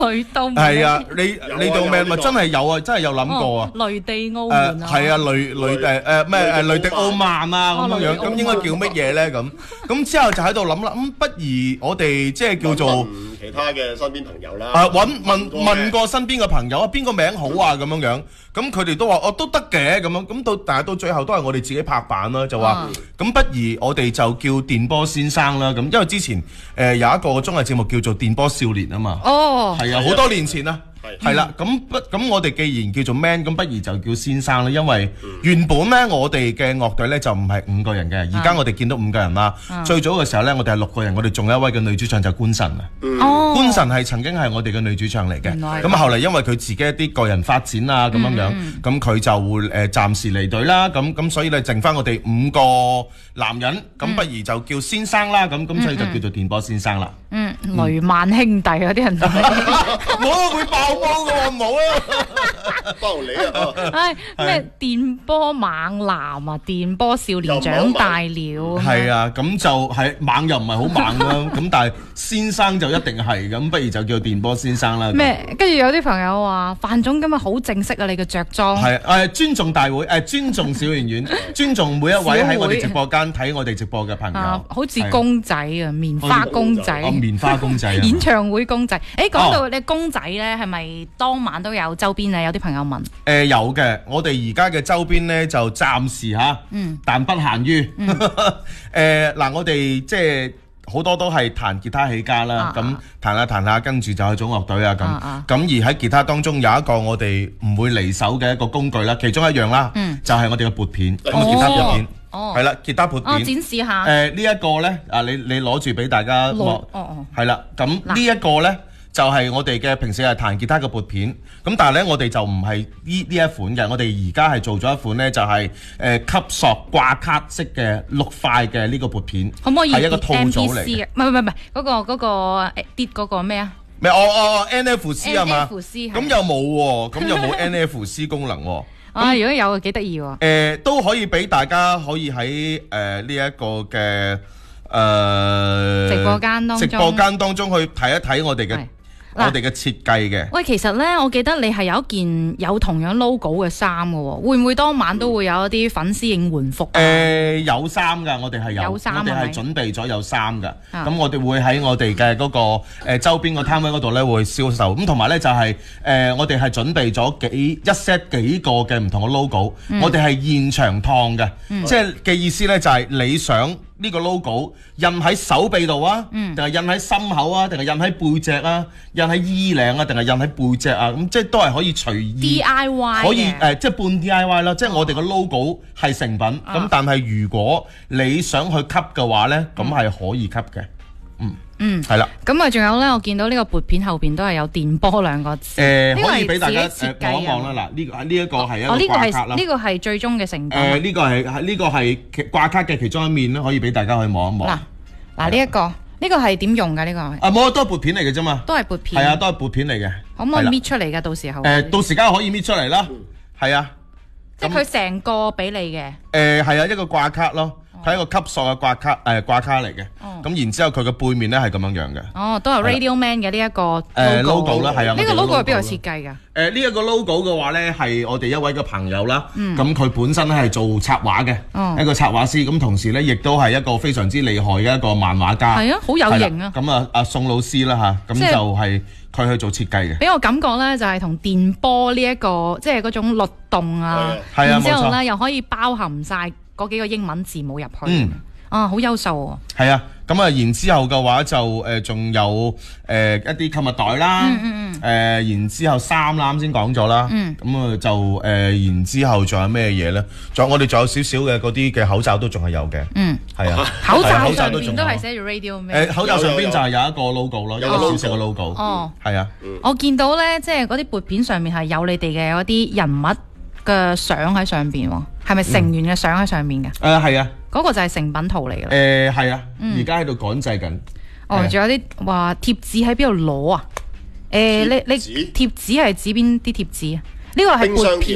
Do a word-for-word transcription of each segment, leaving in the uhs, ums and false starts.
雷到係啊，你你到咩咪真係有啊，真係有諗過啊。 雷地奧門啊， 係啊，雷雷誒誒咩誒雷迪奧曼啊咁樣樣，咁應該叫乜嘢咧？咁咁之後就喺度諗啦，咁不如我哋即係叫做其他嘅身邊朋友啦。 啊，揾問問過身邊嘅朋友啊，邊個名好啊咁樣樣，咁佢哋都話哦都得嘅咁樣，咁到但係到最後都係我哋自己拍板啦，就話咁不如我哋就叫電波先生啦，咁因為之前誒有一個綜藝節目叫做電波少年啊嘛。 哦， 係啊，好多年前啦，係啦，咁不咁我哋既然叫做 man，咁不如就叫先生啦，因為原本咧我哋嘅樂隊咧就唔係五個人嘅，而家我哋見到五個人啦。最早嘅時候咧，我哋係六個人，我哋仲有一位嘅女主唱就係官神啊。 哦， 官神係曾經係我哋嘅女主唱嚟嘅，咁後嚟因為佢自己一啲個人發展啊咁樣樣，咁佢就會誒暫時離隊啦，咁咁所以咧剩翻我哋五個男人，咁不如就叫先生啦，咁咁所以就叫做電波先生啦。 嗯，雷曼兄弟嗰啲人就我會爆煲嘅喎，唔好啊！ 包你啊！ 唉，咩電波猛男啊，電波少年長大了。 係啊，咁就係猛又唔係好猛啦，咁但係先生就一定係咁，不如就叫電波先生啦。 咩？跟住有啲朋友話，范總今日好正式啊，你嘅着裝。 係誒尊重大會誒尊重小圓圓，尊重每一位喺我哋直播間睇我哋直播嘅朋友。 好似公仔啊，棉花公仔。 哦，棉花公仔。 演唱會公仔。誒，講到你公仔咧，係咪當晚都有周邊啊？有啲朋友問。 誒有嘅，我哋而家嘅周邊咧就暫時嚇，但不限於。誒嗱，我哋即係好多都係彈吉他起家啦，咁彈下彈下，跟住就去組樂隊啊咁。咁而喺吉他當中有一個我哋唔會離手嘅一個工具啦，其中一樣啦，就係我哋嘅撥片。咁啊，吉他撥片，係啦，吉他撥片。 哦，展示下。 誒呢一個咧，啊你你攞住俾大家望。哦哦。係啦，咁呢一個咧。就係我哋嘅平時係彈吉他嘅撥片，咁但係咧我哋就唔係呢呢一款嘅，我哋而家係做咗一款咧就係誒吸索掛卡式嘅六塊嘅呢個撥片， 可唔可以係一個套組嚟嘅？ 唔係唔係唔係嗰個嗰個誒跌嗰個咩啊？ 咩？哦哦 N F C 係嘛 ？N F C 咁又冇喎，咁又冇 N F C 功能喎。 啊，如果有幾得意喎。 誒都可以俾大家可以喺誒呢一個嘅誒直播間當中， 直播間當中去睇一睇我哋嘅。我哋嘅設計嘅， 喂，其實咧，我記得你係有一件有同樣 logo 嘅衫嘅喎，會唔會當晚都會有一啲粉絲應援服？ 誒有衫㗎，我哋係有， 有衫， 我哋係準備咗有衫㗎。咁我哋會喺我哋嘅嗰個誒周邊個攤位嗰度咧會銷售。咁同埋咧就係誒我哋係準備咗幾一 set 幾個嘅唔同嘅 logo，我哋係現場燙嘅，即係嘅意思咧就係你想呢個 logo 印喺手臂度啊，定係印喺心口啊，定係印喺背脊啊，印喺衣領啊，定係印喺背脊啊，咁即係都係可以隨意 D I Y 可以誒、呃，即係半 D I Y 啦，即係我哋個 logo 係成品，咁、哦、但係如果你想去吸嘅話咧，咁係可以吸嘅，嗯嗯，係啦。 咁啊，仲有咧，我見到呢個撥片後邊都係有電波兩個字，誒、 呃，可以俾大家誒望一望啦。嗱，呢個呢一個係一個掛卡啦。 呢個係最終嘅成品。 誒，呢個係呢個係掛卡嘅其中一面咧，可以俾大家去望一望。嗱嗱，呢一個呢個係點用㗎？呢個啊冇，都係撥片嚟嘅啫嘛。 都係撥片。 係啊，都係撥片嚟嘅。 可唔可以搣出嚟㗎？到時候誒，到時間可以搣出嚟啦。係啊， 即係佢成個俾你嘅。 誒係啊，一個掛卡咯。係一個級數嘅掛卡誒掛卡嚟嘅，咁然之後佢嘅背面咧係咁樣樣嘅。 哦，都係 Radio Man 嘅呢一個誒 logo 啦，係啊。 呢個 logo 係邊個設計㗎？ 誒呢一個 logo 嘅話咧係我哋一位嘅朋友啦，咁佢本身咧係做插畫嘅，一個插畫師，咁同時咧亦都係一個非常之厲害嘅一個漫畫家。 係啊，好有型啊！ 咁啊，阿宋老師啦嚇，咁就係佢去做設計嘅。 俾我感覺咧就係同電波呢一個即係嗰種律動啊，然之後咧又可以包含晒嗰幾個英文字母入去，嗯，啊，好優秀喎。係啊， 咁啊，然之後嘅話就誒仲有誒一啲購物袋啦，嗯嗯嗯，誒然之後衫啦，啱先講咗啦，嗯，咁啊就誒然之後仲有咩嘢咧？仲有我哋仲有少少嘅嗰啲嘅口罩都仲係有嘅，嗯，係啊， 口罩上邊都係寫住 Radio 咩？ 誒口罩上邊就係有一個 logo 咯，一個小小嘅 logo，哦，係啊， 我見到咧，即係嗰啲撥片上面係有你哋嘅嗰啲人物嘅相喺上邊喎，係咪成員嘅相喺上面嘅？ 誒係啊， 嗰個就係成品圖嚟嘅。 誒係啊，而家喺度趕製緊。 哦，仲有啲話貼紙喺邊度攞啊？誒，你你貼紙係指邊啲貼紙啊？呢個係撥片，呢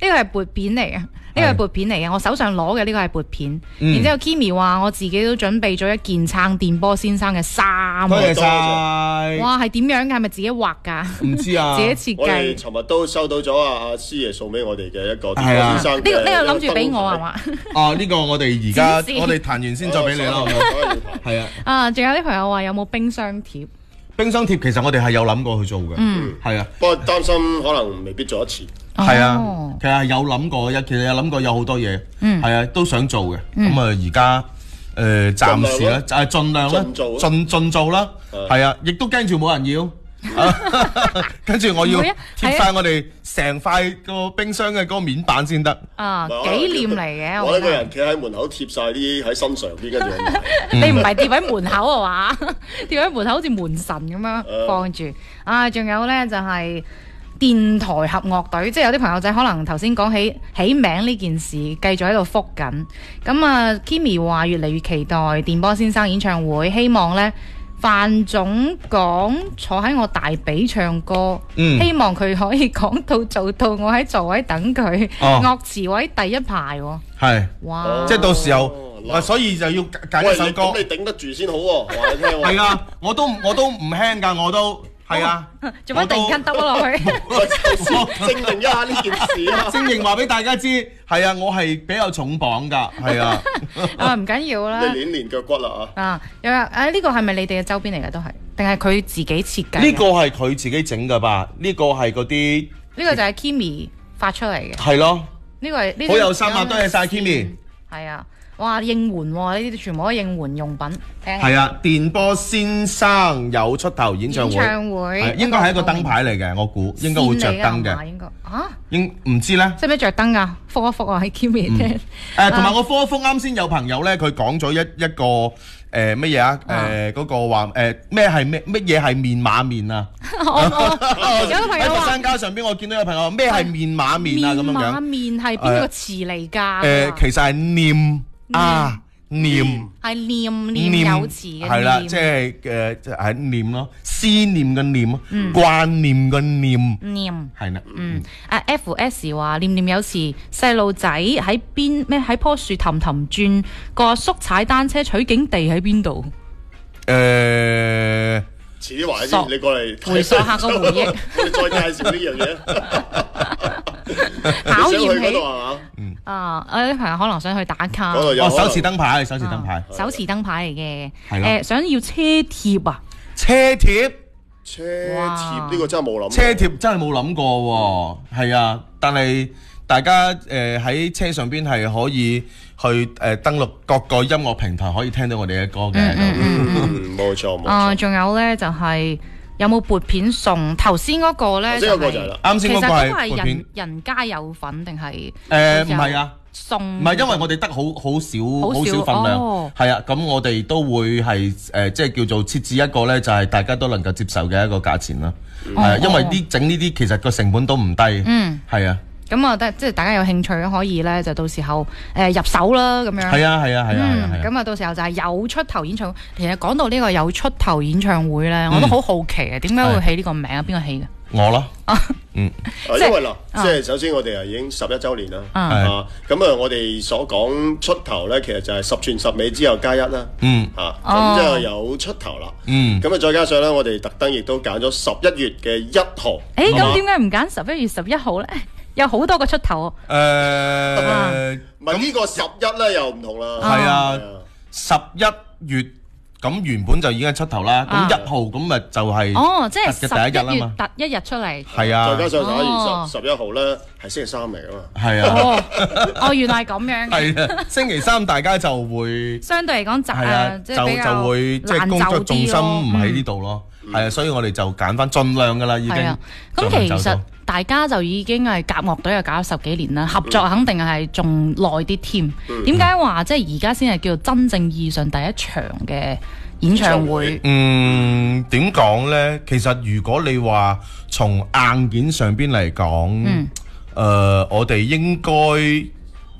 個係撥片嚟嘅，呢個係撥片嚟嘅，我手上攞嘅呢個係撥片。然之後 Kimi 話我自己都準備咗一件撐電波先生嘅衫。 多謝晒。 哇，係點樣㗎？係咪自己畫㗎？ 唔知啊， 自己設計。 我哋尋日都收到咗阿阿師爺送俾我哋嘅一個電波先生。 呢個呢個諗住俾我係嘛？ 哦，呢個我哋而家我哋彈完先再俾你啦。係啊。 啊，仲有啲朋友話有冇冰箱貼？ 冰箱貼其實我哋係有諗過去做嘅，嗯，係啊。 不過擔心可能未必做得切。 係啊，其實係有諗過嘅，其實有諗過有好多嘢，係啊，都想做嘅。咁啊，而家誒暫時咧就係盡量啦，盡盡做啦，係啊，亦都驚住冇人要。跟住我要貼晒我哋成塊個冰箱嘅嗰個面板先得。 啊，紀念嚟嘅。 我一個人企喺門口貼晒啲喺身上邊，跟住你唔係貼喺門口啊嘛？貼喺門口好似門神咁樣放住。啊，仲有咧就係電台合樂隊，即係有啲朋友仔可能頭先講起起名呢件事，繼續喺度覆緊。咁啊 ，Kimi 話越嚟越期待電波先生演唱會，希望咧。范總講坐喺我大髀唱歌，嗯、希望佢可以講到做到，我喺座位等佢，哦、樂池位第一排喎。係，哇！即係到時候，哦、所以就要揀一首歌。 你頂得住先好喎，話你聽喎。 係啊，我都我都唔輕㗎，我都。係啊， 做乜突然間耷咗落去？ 證明一下呢件事啊！ 證明話俾大家知，係啊，我係比較重磅㗎，係啊。 啊，唔緊要啦。 你練練腳骨啦啊！ 啊，又話誒呢個係咪你哋嘅周邊嚟嘅都係？定係佢自己設計？ 呢個係佢自己整㗎吧？呢個係嗰啲。 呢個就係 Kimi 發出嚟嘅。 係咯。 呢個係呢。 好有心啊！多謝晒 Kimi。 係啊。哇！應援喎，呢啲全部都應援用品。 係啊，電波先生有出頭演唱會， 演唱會應該係一個燈牌嚟嘅，我估應該會着燈嘅。 應該啊？ 應唔知咧？ 使唔使着燈啊？覆一覆啊，喺 Kimi 聽。 誒，同埋我覆一覆啱先有朋友咧，佢講咗一一個誒乜嘢啊？誒嗰個話誒咩係咩乜嘢係面馬面啊？ 有個朋友喺個山膠上邊，我見到有朋友咩係面馬面啊咁樣樣。 面馬面係邊個詞嚟㗎？ 誒，其實係念。啊，念係念念有詞嘅， 係啦，即係誒，即係念咯，思念嘅念，掛念嘅念， 念係啦。 嗯，啊 F S 話念念有詞，細路仔喺邊咩喺棵樹氹氹轉，個阿叔踩單車取景地喺邊度？ 誒， 遲啲話先，你過嚟回溯下個回憶， 我哋再介紹呢樣嘢。 考驗起嗯啊！我有啲朋友可能想去打卡， 哦，手持燈牌，手持燈牌， 手持燈牌嚟嘅， 誒， 想要車貼啊， 車貼， 車貼呢個真係冇諗， 車貼真係冇諗過，係啊，但係大家誒喺車上邊係可以去誒登錄各個音樂平台，可以聽到我哋嘅歌嘅， 嗯，冇錯冇錯。 啊，仲有咧就係。有冇撥片送？頭先嗰個咧就係啱先嗰個係撥片， 人家有份定係誒唔係啊？ 送唔係，因為我哋得好好少好少份量，係啊，咁我哋都會係誒即係叫做設置一個咧，就係大家都能夠接受嘅一個價錢啦。係因為呢整呢啲其實個成本都唔低，嗯，係啊。咁啊，得即係大家有興趣可以咧，就到時候誒入手啦，咁樣。係啊，係啊，係啊，係啊。咁啊，到時候就係有出頭演唱會。其實講到呢個有出頭演唱會咧，我都好好奇啊，點解會起呢個名啊？邊個起嘅？ 我咯。嗯。 因為嗱，即係首先我哋啊已經十一週年啦。啊。咁啊，我哋所講出頭咧，其實就係十全十美之後加一啦。嗯。嚇。咁之後有出頭啦。嗯。咁啊，再加上咧，我哋特登亦都揀咗十一月嘅一號。 誒，咁點解唔揀十一月十一號咧？有好多個出頭誒， 唔係呢個十一咧又唔同啦。 係啊，十一月咁原本就已經出頭啦。咁一號咁咪就係哦，即係十一月突一日出嚟。 係啊， 再加上十一月十十一號咧係星期三嚟啊嘛。 係啊。 哦，哦，原來係咁樣。 係啊，星期三大家就會相對嚟講就係就就會即係工作重心唔喺呢度咯。係啊，所以我哋就揀翻盡量噶啦，已經。 咁其實大家就已經係夾樂隊又搞咗十幾年啦，合作肯定係仲耐啲添。點解話即係而家先係叫做真正意義上第一場嘅演唱會？ 嗯，點講咧？其實如果你話從硬件上邊嚟講，誒，我哋應該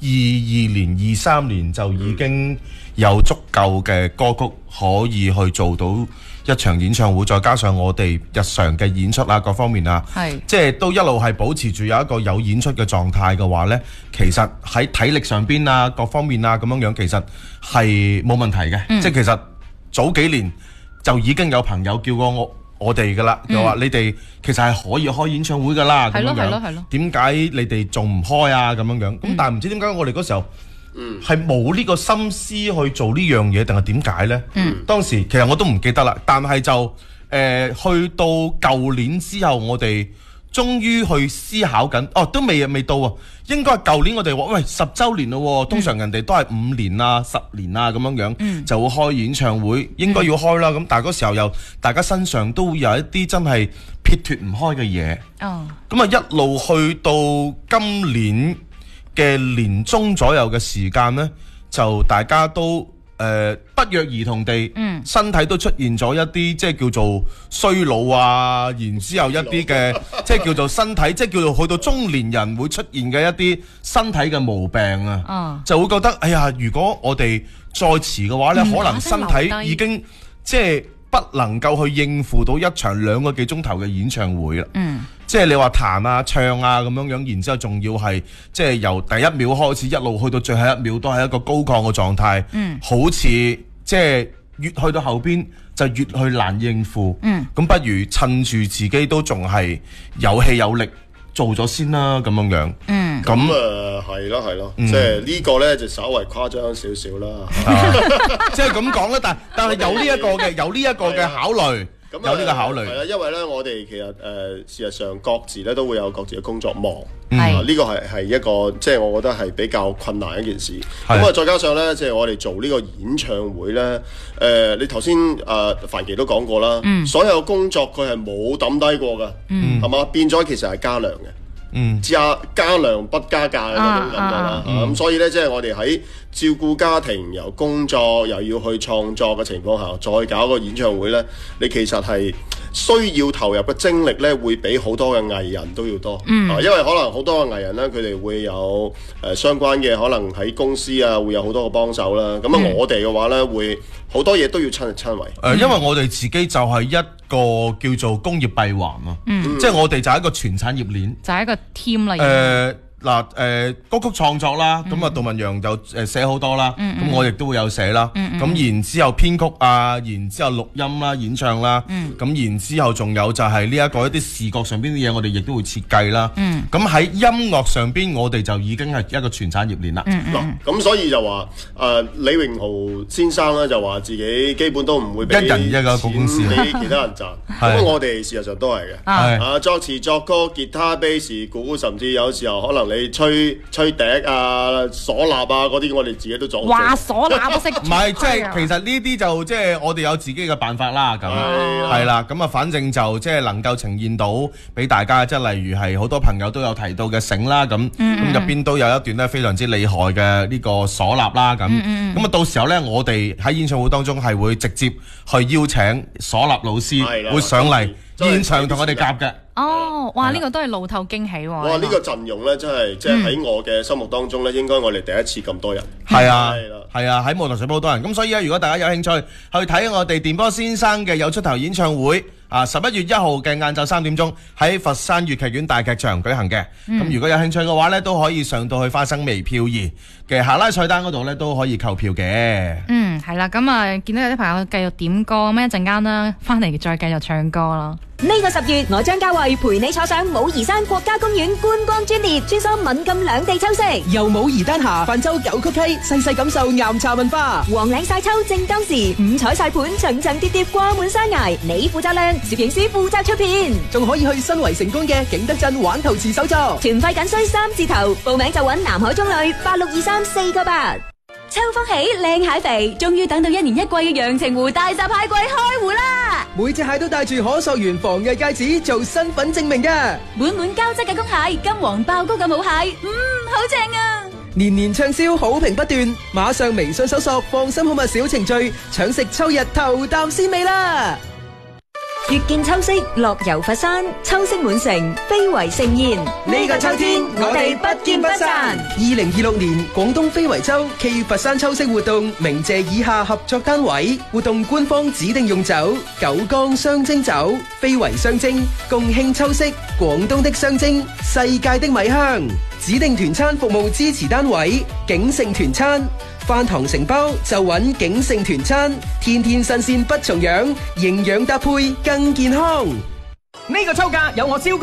二年、二三年就已經有足夠嘅歌曲可以去做到一場演唱會，再加上我哋日常嘅演出啊，各方面啊， 係即係都一路係保持住有一個有演出嘅狀態嘅話呢，其實喺體力上邊啊，各方面啊咁樣樣，其實係冇問題嘅。嗯、即係其實早幾年就已經有朋友叫過我我哋噶啦，就話、嗯、你哋其實係可以開演唱會噶啦，咁樣樣。點解你哋仲唔開啊？咁樣樣。咁、嗯、但係唔知點解我哋嗰時候係冇呢個心思去做呢樣嘢，定係點解呢？嗯、當時其實我都唔記得啦，但係就誒、呃、去到舊年之後，我哋終於去思考緊，哦都未未到啊，應該係舊年我哋話喂十週年咯，通常人哋都係五年啊、十年啊咁樣樣、嗯、就會開演唱會，應該要開啦。咁、嗯、但係嗰時候又大家身上都會有一啲真係撇脱唔開嘅嘢。哦，咁啊一路去到今年嘅年中左右嘅時間呢，就大家都誒、呃、不約而同地，嗯、身體都出現咗一啲即係叫做衰老啊，然之後一啲嘅即係叫做身體，即係叫做去到中年人會出現嘅一啲身體嘅毛病啊，哦、就會覺得哎呀，如果我哋再遲嘅話呢，可能身體已經即係不能夠去應付到一場兩個幾鐘頭嘅演唱會啦。嗯。即係你話彈啊唱啊咁樣樣，然之後仲要係即係由第一秒開始一路去到最後一秒都係一個高亢嘅狀態，嗯、好似即係越去到後邊就越去難應付，咁、嗯、不如趁住自己都仲係有氣有力做咗先啦，咁樣樣。嗯，咁誒係咯係咯，即係呢個咧就稍為誇張少少啦， 即係咁講啦，但但係有呢一個嘅有呢一個嘅考慮。有呢個考慮係啦，因為咧我哋其實誒、呃、事實上各自咧都會有各自嘅工作忙，係呢個係係一個即係我覺得係比較困難一件事。咁啊是再加上咧即係我哋做呢個演唱會咧，誒、呃、你頭先誒凡琪都講過啦，嗯、所有工作佢係冇抌低過㗎，係嘛、嗯、變咗其實係加糧嘅。嗯，加加糧不加價嘅嗰種感覺啦，咁所以咧，即係我哋喺照顧家庭、由工作又要去創作嘅情況下，再搞個演唱會咧，你其實係需要投入嘅精力咧，會比好多嘅藝人都要多。嗯，啊，因為可能好多嘅藝人咧，佢哋會有誒相關嘅可能喺公司啊，會有好多嘅幫手啦。咁啊，我哋嘅話咧，會好多嘢都要親力親為。 誒，因為我哋自己就係一個叫做工業閉環啊，嗯，即係我哋就係一個全產業鏈， 就係一個 team 嚟。 誒嗱誒歌曲創作啦，咁啊杜文陽就誒寫好多啦，咁我亦都會有寫啦，咁然之後編曲啊，然之後錄音啦、演唱啦，咁然之後仲有就係呢一個一啲視覺上邊啲嘢，我哋亦都會設計啦。咁喺音樂上邊，我哋就已經係一個全產業鏈啦。 嗱，咁所以就話誒李榮豪先生咧就話自己基本都唔會俾一人一個公司俾其他人賺，咁我哋事實上都係嘅。啊，作詞作歌、吉他、bass、鼓，甚至有時候可能你吹吹笛啊、嗩吶啊嗰啲，我哋自己都做。 哇，嗩吶都識。 唔係，即係其實呢啲就即係我哋有自己嘅辦法啦。咁係啦，咁啊，反正就即係能夠呈現到俾大家，即係例如係好多朋友都有提到嘅醒啦，咁咁入邊都有一段咧非常之厲害嘅呢個嗩吶啦，咁咁啊，到時候咧我哋喺演唱會當中係會直接去邀請嗩吶老師會上嚟現場同我哋夾嘅。 哦，哇！呢個都係路透驚喜喎。 哇！呢個陣容咧，真係即係喺我嘅心目當中咧，應該我哋第一次咁多人。 係啊，係啊，喺舞台上邊好多人。咁所以咧，如果大家有興趣去睇我哋電波先生嘅有出頭演唱會，啊，十一月一號嘅晏晝三點鐘喺佛山粵劇院大劇場舉行嘅。咁如果有興趣嘅話咧，都可以上到去花生微票兒嘅下拉菜單嗰度咧，都可以購票嘅。嗯， 係啦。咁啊，見到有啲朋友繼續點歌，咁一陣間啦，翻嚟再繼續唱歌啦。 呢個十月，我將嘉慧陪你坐上武夷山國家公園觀光專列，穿梭閩贛兩地秋色， 由武夷丹霞泛舟九曲溪，細細感受岩茶文化。 黃嶺晒秋正當時，五彩晒盤層層疊疊掛滿山崖，你負責靚，攝影師負責出片， 仲可以去新圍成功嘅景德鎮玩陶瓷手作。 團費僅需三字頭，報名就揾南海中旅八六二三四個八。秋風起，靚蟹肥，終於等到一年一季嘅陽澄湖大閘蟹季開湖啦！ 每隻蟹都帶住可溯源防偽戒指做身份證明嘅， 滿滿膠質嘅公蟹，金黃爆膏嘅母蟹，嗯，好正啊！ 年年暢銷，好評不斷，馬上微信搜索放心好物小程序，搶食秋日頭啖鮮味啦！ 月見秋色，樂遊佛山，秋色滿城，非遺盛宴。呢個秋天，我哋不見不散。 二零二六年廣東非遺周暨佛山秋色活動，鳴謝以下合作單位。活動官方指定用酒：九江雙蒸酒，非遺雙蒸，共慶秋色，廣東的雙蒸，世界的米香。指定團餐服務支持單位：景盛團餐。飯堂承包就揾景盛團餐，天天新鮮不重樣，營養搭配更健康。 呢個秋假有我蕭